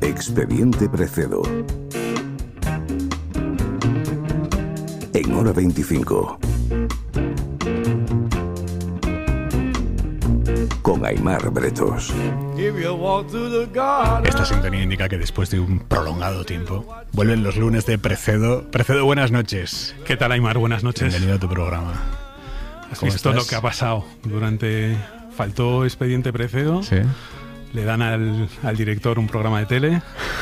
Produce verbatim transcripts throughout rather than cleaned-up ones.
Expediente Precedo. En Hora veinticinco. Con Aimar Bretos. Esta sintonía indica que después de un prolongado tiempo vuelven los lunes de Precedo. Precedo, buenas noches. ¿Qué tal, Aimar? Buenas noches. Bienvenido a tu programa. ¿Has visto estás? Lo que ha pasado durante... Faltó Expediente Precedo. Sí. Le dan al, al director un programa de tele.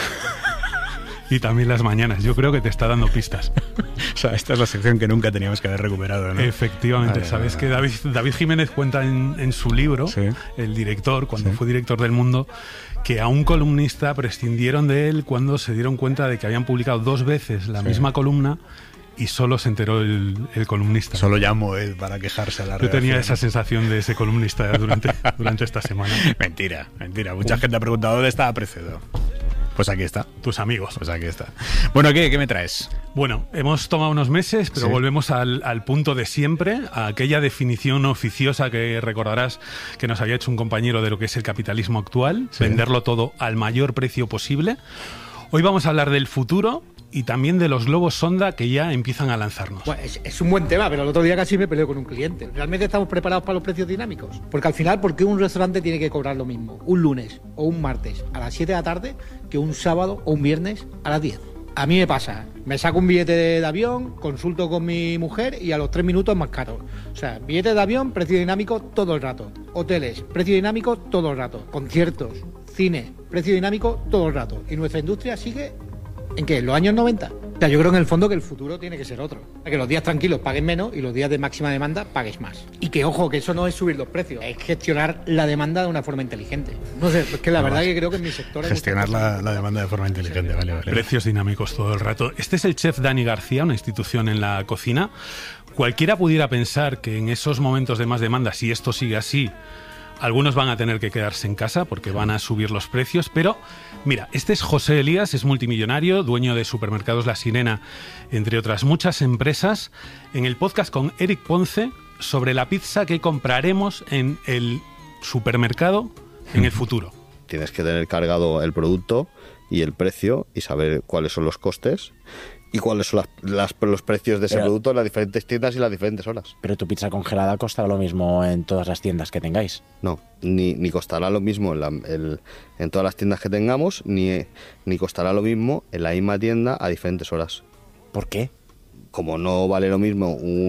Y también las mañanas. Yo creo que te está dando pistas. O sea, esta es la sección que nunca teníamos que haber recuperado, ¿no? Efectivamente. Vale, Sabes vale, vale. que David, David Jiménez cuenta en, en su libro, sí. El director, cuando sí. fue director del Mundo, que a un columnista prescindieron de él cuando se dieron cuenta de que habían publicado dos veces la sí. misma columna y solo se enteró el, el columnista. Solo llamó él para quejarse a la Yo redacción. tenía esa sensación de ese columnista durante, durante esta semana. Mentira, mentira. Mucha Uy. gente ha preguntado dónde estaba Precedo. Pues aquí está. Tus amigos. Pues aquí está. Bueno, ¿qué, qué me traes? Bueno, hemos tomado unos meses, pero sí. volvemos al, al punto de siempre, a aquella definición oficiosa que recordarás que nos había hecho un compañero de lo que es el capitalismo actual, sí. venderlo todo al mayor precio posible. Hoy vamos a hablar del futuro y también de los globos sonda que ya empiezan a lanzarnos. Bueno, es, es un buen tema, pero el otro día casi me peleé con un cliente. ¿Realmente estamos preparados para los precios dinámicos? Porque al final, ¿por qué un restaurante tiene que cobrar lo mismo un lunes o un martes a las siete de la tarde que un sábado o un viernes a las diez? A mí me pasa, me saco un billete de avión, consulto con mi mujer y a los tres minutos más caro. O sea, billete de avión, precio dinámico todo el rato. Hoteles, precio dinámico todo el rato. Conciertos, cine, precio dinámico todo el rato. Y nuestra industria sigue... ¿En qué? ¿En los años noventa? O sea, yo creo en el fondo que el futuro tiene que ser otro. Que los días tranquilos paguen menos y los días de máxima demanda pagues más. Y que, ojo, que eso no es subir los precios, es gestionar la demanda de una forma inteligente. No sé, es que la no, verdad que creo que en mi sector... Gestionar la, la demanda de forma inteligente, sí, vale, vale. Precios dinámicos todo el rato. Este es el chef Dani García, una institución en la cocina. Cualquiera pudiera pensar que en esos momentos de más demanda, si esto sigue así, algunos van a tener que quedarse en casa porque van a subir los precios, pero mira, este es José Elías, es multimillonario, dueño de Supermercados La Sirena, entre otras muchas empresas, en el podcast con Eric Ponce sobre la pizza que compraremos en el supermercado en el futuro. Tienes que tener cargado el producto y el precio y saber cuáles son los costes y cuáles son las, las, los precios de ese pero, producto en las diferentes tiendas y las diferentes horas. Pero tu pizza congelada costará lo mismo en todas las tiendas que tengáis. No, ni, ni costará lo mismo en, la, el, en todas las tiendas que tengamos, ni, ni costará lo mismo en la misma tienda a diferentes horas. ¿Por qué? Como no vale lo mismo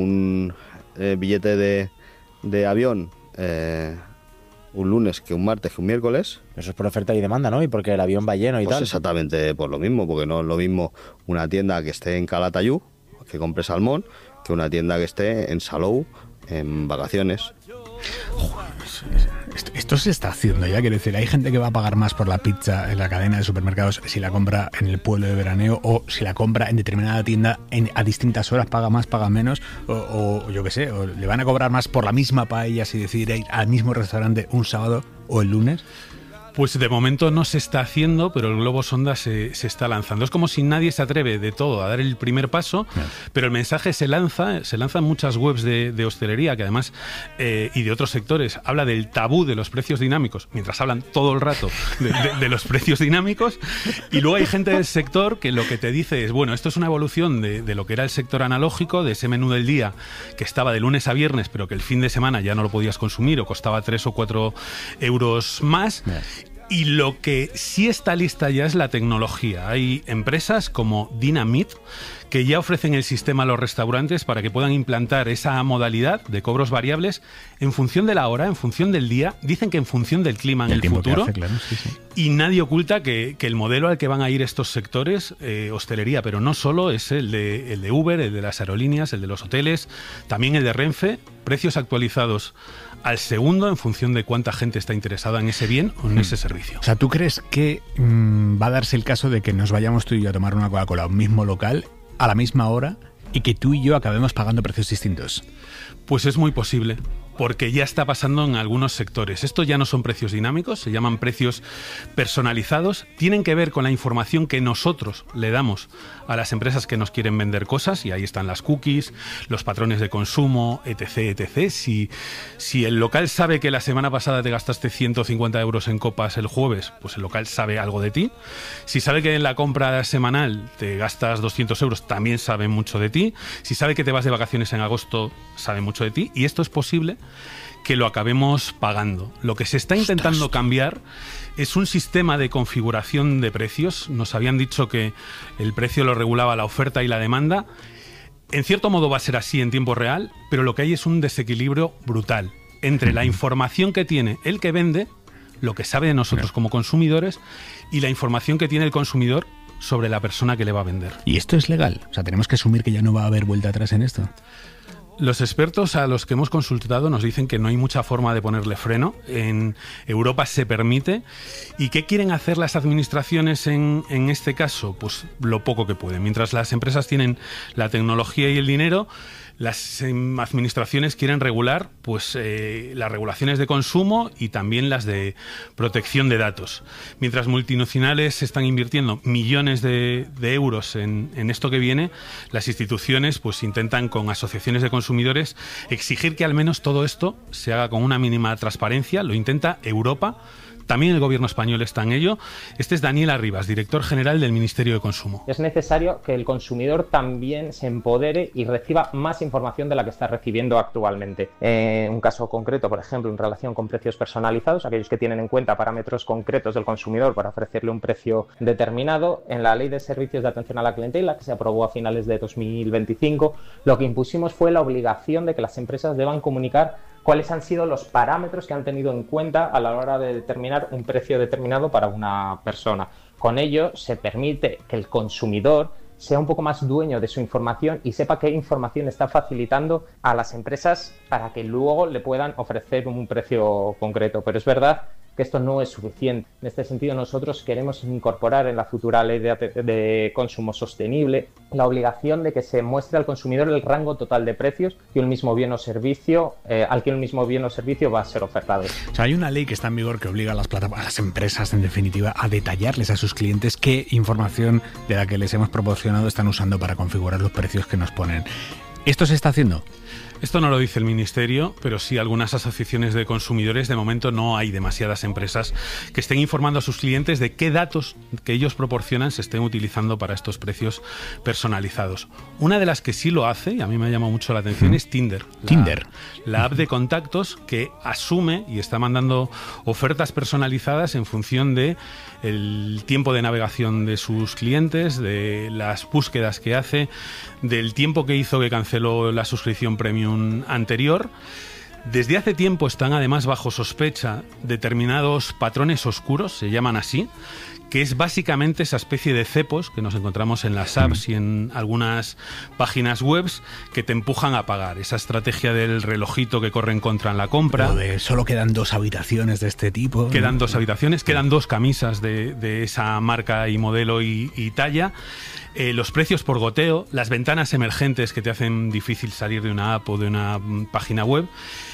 un eh, billete de, de avión eh, un lunes que un martes que un miércoles. Eso es por oferta y demanda, ¿no? Y porque el avión va lleno y pues tal. Exactamente por lo mismo, porque no es lo mismo una tienda que esté en Calatayud, que compre salmón, que una tienda que esté en Salou, en vacaciones. Esto, esto se está haciendo ya, quiero decir, hay gente que va a pagar más por la pizza en la cadena de supermercados si la compra en el pueblo de veraneo o si la compra en determinada tienda en, a distintas horas, paga más, paga menos, o, o yo qué sé, o le van a cobrar más por la misma paella si decide ir al mismo restaurante un sábado o el lunes. Pues de momento no se está haciendo, pero el globo sonda se, se está lanzando. Es como si nadie se atreve de todo a dar el primer paso, yeah. pero el mensaje se lanza, se lanza en muchas webs de, de hostelería, que además, eh, y de otros sectores, habla del tabú de los precios dinámicos, mientras hablan todo el rato de, de, de los precios dinámicos, y luego hay gente del sector que lo que te dice es, bueno, esto es una evolución de, de lo que era el sector analógico, de ese menú del día, que estaba de lunes a viernes, pero que el fin de semana ya no lo podías consumir o costaba tres o cuatro euros más. Yeah. Y lo que sí está lista ya es la tecnología. Hay empresas como Dynamit que ya ofrecen el sistema a los restaurantes para que puedan implantar esa modalidad de cobros variables en función de la hora, en función del día. Dicen que en función del clima en el, el futuro. Hace, claro, sí, sí. Y nadie oculta que, que el modelo al que van a ir estos sectores, eh, hostelería, pero no solo, es el de, el de Uber, el de las aerolíneas, el de los hoteles, también el de Renfe, precios actualizados al segundo en función de cuánta gente está interesada en ese bien o en ese servicio. O sea, ¿tú crees que mmm, va a darse el caso de que nos vayamos tú y yo a tomar una Coca-Cola a un mismo local a la misma hora y que tú y yo acabemos pagando precios distintos? Pues es muy posible. porque ya está pasando en algunos sectores. Esto ya no son precios dinámicos, se llaman precios personalizados, tienen que ver con la información que nosotros le damos a las empresas que nos quieren vender cosas, y ahí están las cookies, los patrones de consumo, etc, etcétera. Si, si el local sabe que la semana pasada te gastaste ciento cincuenta euros en copas el jueves, pues el local sabe algo de ti. Si sabe que en la compra semanal te gastas doscientos euros, también sabe mucho de ti. Si sabe que te vas de vacaciones en agosto, sabe mucho de ti. Y esto es posible que lo acabemos pagando. Lo que se está intentando cambiar es un sistema de configuración de precios. Nos habían dicho que el precio lo regulaba la oferta y la demanda. En cierto modo va a ser así en tiempo real, pero lo que hay es un desequilibrio brutal entre la información que tiene el que vende, lo que sabe de nosotros como consumidores, y la información que tiene el consumidor sobre la persona que le va a vender. ¿Y esto es legal? O sea, ¿tenemos que asumir que ya no va a haber vuelta atrás en esto? Los expertos a los que hemos consultado nos dicen que no hay mucha forma de ponerle freno. En Europa se permite. ¿Y qué quieren hacer las administraciones en, en este caso? Pues lo poco que pueden. Mientras las empresas tienen la tecnología y el dinero, las administraciones quieren regular pues eh, las regulaciones de consumo y también las de protección de datos. Mientras multinacionales están invirtiendo millones de, de euros en, en esto que viene, las instituciones pues intentan con asociaciones de consumidores exigir que al menos todo esto se haga con una mínima transparencia. Lo intenta Europa. También el gobierno español está en ello. Este es Daniel Arribas, director general del Ministerio de Consumo. Es necesario que el consumidor también se empodere y reciba más información de la que está recibiendo actualmente. En un caso concreto, por ejemplo, en relación con precios personalizados, aquellos que tienen en cuenta parámetros concretos del consumidor para ofrecerle un precio determinado, en la Ley de Servicios de Atención a la Clientela, que se aprobó a finales de dos mil veinticinco, lo que impusimos fue la obligación de que las empresas deban comunicar cuáles han sido los parámetros que han tenido en cuenta a la hora de determinar un precio determinado para una persona. Con ello se permite que el consumidor sea un poco más dueño de su información y sepa qué información está facilitando a las empresas para que luego le puedan ofrecer un precio concreto. Pero es verdad que esto no es suficiente. En este sentido, nosotros queremos incorporar en la futura ley de, de consumo sostenible la obligación de que se muestre al consumidor el rango total de precios que un mismo bien o servicio, eh, al que un mismo bien o servicio va a ser ofertado. O sea, hay una ley que está en vigor que obliga a las plataformas, a las empresas, en definitiva, a detallarles a sus clientes qué información de la que les hemos proporcionado están usando para configurar los precios que nos ponen. ¿Esto se está haciendo? Esto no lo dice el Ministerio, pero sí algunas asociaciones de consumidores. De momento no hay demasiadas empresas que estén informando a sus clientes de qué datos que ellos proporcionan se estén utilizando para estos precios personalizados. Una de las que sí lo hace, y a mí me ha llamado mucho la atención, mm. es Tinder. La, Tinder. La app de contactos que asume y está mandando ofertas personalizadas en función de el tiempo de navegación de sus clientes, de las búsquedas que hace, del tiempo que hizo que canceló la suscripción premium anterior. Desde hace tiempo están además bajo sospecha determinados patrones oscuros, se llaman así, que es básicamente esa especie de cepos que nos encontramos en las apps y en algunas páginas web que te empujan a pagar. Esa estrategia del relojito que corre en contra en la compra. O de solo quedan dos habitaciones de este tipo. Quedan dos habitaciones, quedan dos camisas de, de esa marca y modelo y, y talla. Eh, los precios por goteo, las ventanas emergentes que te hacen difícil salir de una app o de una página web.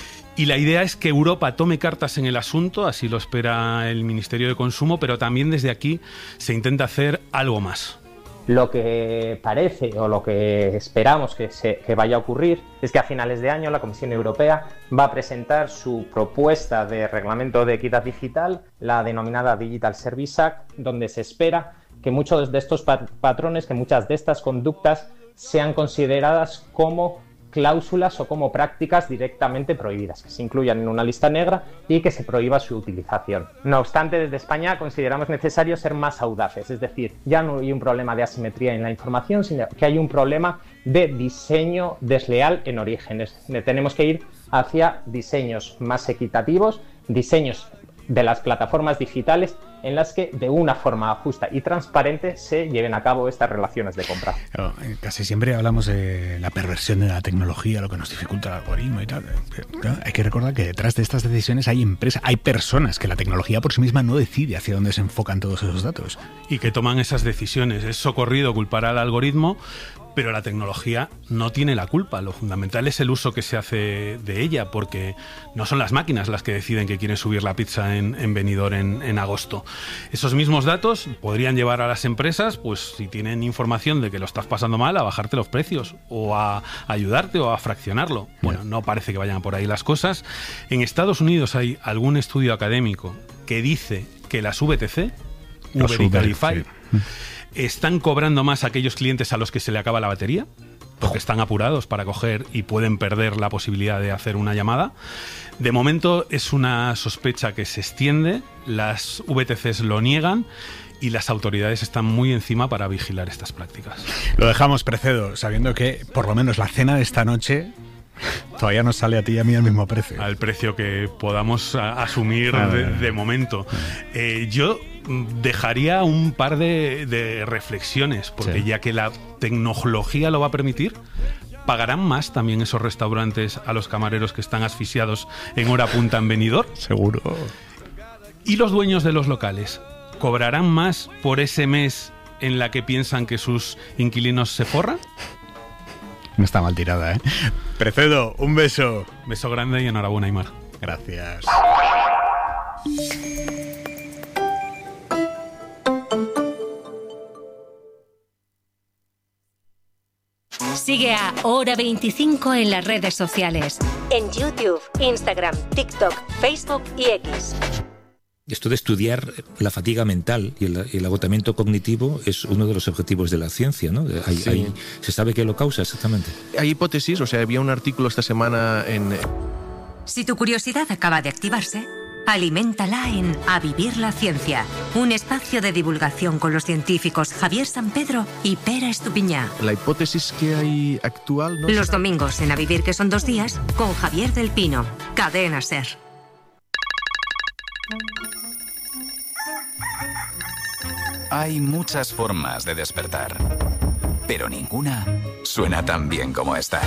Y la idea es que Europa tome cartas en el asunto, así lo espera el Ministerio de Consumo, pero también desde aquí se intenta hacer algo más. Lo que parece o lo que esperamos que, se, que vaya a ocurrir es que a finales de año la Comisión Europea va a presentar su propuesta de reglamento de equidad digital, la denominada Digital Service Act, donde se espera que muchos de estos patrones, que muchas de estas conductas sean consideradas como cláusulas o como prácticas directamente prohibidas, que se incluyan en una lista negra y que se prohíba su utilización. No obstante, desde España consideramos necesario ser más audaces, es decir, ya no hay un problema de asimetría en la información, sino que hay un problema de diseño desleal en orígenes. Tenemos que ir hacia diseños más equitativos, diseños de las plataformas digitales en las que de una forma justa y transparente se lleven a cabo estas relaciones de compra. Claro, casi siempre hablamos de la perversión de la tecnología, lo que nos dificulta el algoritmo y tal. Claro, hay que recordar que detrás de estas decisiones hay empresas, hay personas que la tecnología por sí misma no decide hacia dónde se enfocan todos esos datos. Y que toman esas decisiones. Es socorrido culpar al algoritmo, pero la tecnología no tiene la culpa. Lo fundamental es el uso que se hace de ella, porque no son las máquinas las que deciden que quieren subir la pizza en, en Benidorm en, en agosto. Esos mismos datos podrían llevar a las empresas, pues si tienen información de que lo estás pasando mal, a bajarte los precios o a ayudarte o a fraccionarlo. Bueno, no parece que vayan por ahí las cosas. En Estados Unidos hay algún estudio académico que dice que las V T C, Uber y Cabify, sí, están cobrando más a aquellos clientes a los que se le acaba la batería, porque están apurados para coger y pueden perder la posibilidad de hacer una llamada. De momento es una sospecha que se extiende, las V T Cs lo niegan y las autoridades están muy encima para vigilar estas prácticas. Lo dejamos, Precedo, sabiendo que por lo menos la cena de esta noche todavía nos sale a ti y a mí al mismo precio. Al precio que podamos a, asumir de, de momento. Eh, yo dejaría un par de, de reflexiones, porque sí, ya que la tecnología lo va a permitir, ¿pagarán más también esos restaurantes a los camareros que están asfixiados en hora punta en Benidorm? Seguro. ¿Y los dueños de los locales cobrarán más por ese mes en la que piensan que sus inquilinos se forran? No está mal tirada, ¿eh? Precedo, un beso. Beso grande y enhorabuena, Aimar. Gracias. Sigue a Hora veinticinco en las redes sociales. En YouTube, Instagram, TikTok, Facebook y X. Esto de estudiar la fatiga mental y el, el agotamiento cognitivo es uno de los objetivos de la ciencia, ¿no? Hay, sí. hay, ¿Se sabe qué lo causa exactamente? Hay hipótesis, o sea, había un artículo esta semana en... Si tu curiosidad acaba de activarse, aliméntala en A Vivir la Ciencia, un espacio de divulgación con los científicos Javier Sampedro y Pera Estupiñá. La hipótesis que hay actual... ¿no? Los domingos en A Vivir, que son dos días, con Javier del Pino, Cadena SER. Hay muchas formas de despertar, pero ninguna suena tan bien como esta.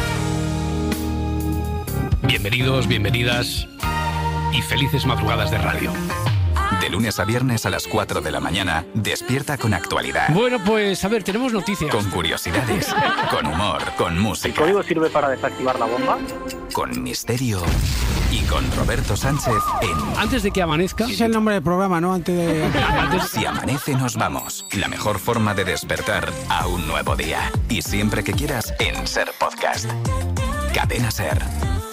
Bienvenidos, bienvenidas y felices madrugadas de radio. De lunes a viernes a las cuatro de la mañana, despierta con actualidad. Bueno, pues a ver, tenemos noticias. Con curiosidades, con humor, con música. ¿El código sirve para desactivar la bomba? Con misterio y con Roberto Sánchez en... Antes de que amanezca... Ese es el nombre del programa, ¿no? Antes de... Antes... Si amanece, nos vamos. La mejor forma de despertar a un nuevo día. Y siempre que quieras, en SER Podcast. Cadena SER.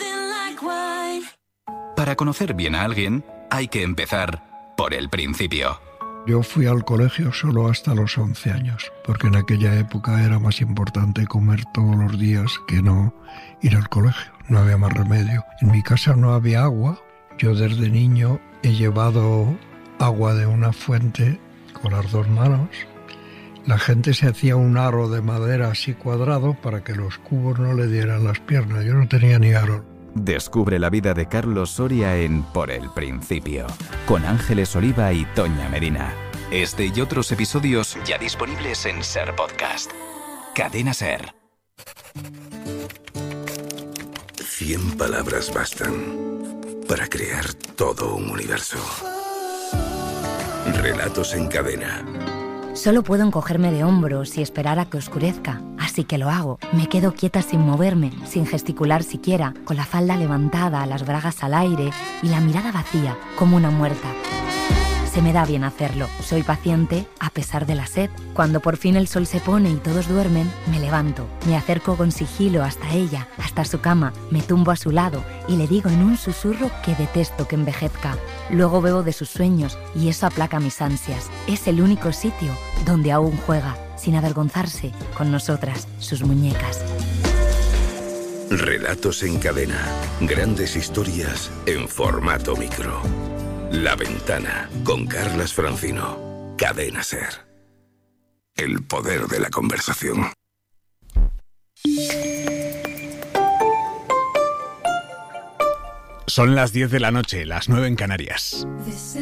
Para conocer bien a alguien, hay que empezar por el principio. Yo fui al colegio solo hasta los once años, porque en aquella época era más importante comer todos los días que no ir al colegio. No había más remedio. En mi casa no había agua. Yo desde niño he llevado agua de una fuente con las dos manos. La gente se hacía un aro de madera así cuadrado para que los cubos no le dieran las piernas. Yo no tenía ni aro. Descubre la vida de Carlos Soria en Por el Principio, con Ángeles Oliva y Toña Medina. Este y otros episodios ya disponibles en SER Podcast. Cadena SER. Cien palabras bastan para crear todo un universo. Relatos en cadena. Solo puedo encogerme de hombros y esperar a que oscurezca, así que lo hago. Me quedo quieta sin moverme, sin gesticular siquiera, con la falda levantada, las bragas al aire y la mirada vacía, como una muerta. Se me da bien hacerlo. Soy paciente a pesar de la sed. Cuando por fin el sol se pone y todos duermen, me levanto. Me acerco con sigilo hasta ella, hasta su cama. Me tumbo a su lado y le digo en un susurro que detesto que envejezca. Luego bebo de sus sueños y eso aplaca mis ansias. Es el único sitio donde aún juega, sin avergonzarse, con nosotras, sus muñecas. Relatos en cadena. Grandes historias en formato micro. La Ventana, con Carlas Francino. Cadena SER. El poder de la conversación. Son las diez de la noche, las nueve en Canarias.